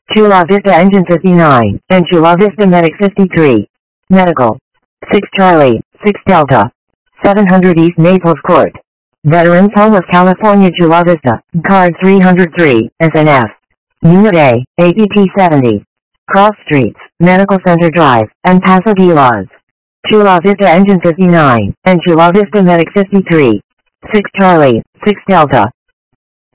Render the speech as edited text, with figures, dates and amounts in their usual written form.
Chula Vista Engine 59, and Chula Vista Medic 53. Medical. 6 Charlie, 6 Delta. 700 East Naples Court. Veterans Home of California Chula Vista, Card 303, SNF. Unit A, APT 70. Cross Streets, Medical Center Drive, and Paso de los. Chula Vista Engine 59, and Chula Vista Medic 53. 6 Charlie, 6 Delta.